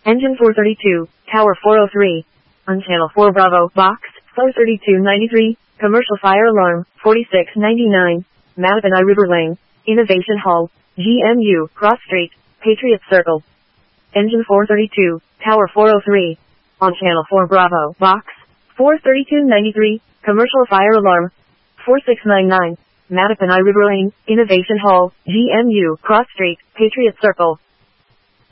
Engine 432, Tower 403. On Channel 4 Bravo, Box 43293, Commercial Fire Alarm 4699, Mattaponi River Lane, Innovation Hall, GMU, Cross Street, Patriot Circle. Engine 432, Tower 403. On Channel 4 Bravo, Box 43293, Commercial Fire Alarm 4699, Mattaponi River Lane, Innovation Hall, GMU, Cross Street, Patriot Circle.